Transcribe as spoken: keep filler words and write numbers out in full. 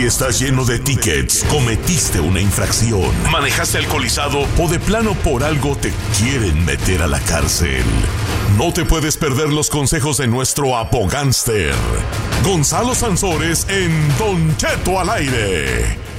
Si estás lleno de tickets, cometiste una infracción, manejaste alcoholizado o de plano por algo te quieren meter a la cárcel. No te puedes perder los consejos de nuestro apogánster, Gonzalo Sansores, en Don Cheto al aire.